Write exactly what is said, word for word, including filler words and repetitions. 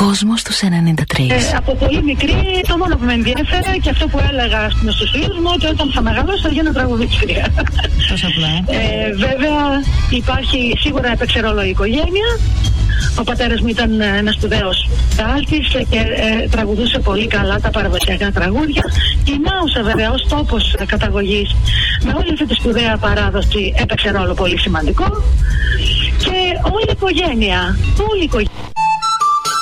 Κόσμος στους ενενήντα τρία. Ε, από πολύ μικρή, το μόνο που με ενδιέφερε και αυτό που έλεγα στους φίλους μου, ότι όταν θα μεγαλώσω θα γίνω τραγουδίστρια. Τόσο απλά. Ε, βέβαια υπάρχει, σίγουρα έπαιξε ρόλο η οικογένεια. Ο πατέρας μου ήταν ένας σπουδαίος τάλτης και ε, τραγουδούσε πολύ καλά τα παραδοσιακά τραγούδια. Η Νάουσα βέβαια ως τόπος καταγωγής με όλη αυτή τη σπουδαία παράδοση έπαιξε ρόλο πολύ σημαντικό. Και όλη η οικογένεια, όλη η οικογένεια